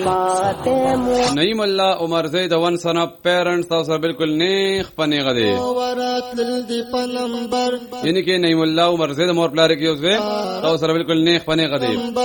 نعیم الله عمر زید ون سنا پیرنٹس تاسو سره بالکل نیخ پنی غدي یعنی کې نعیم الله عمر زید مور پلار کې اوسه تاسو سره بالکل نیخ پنی غدي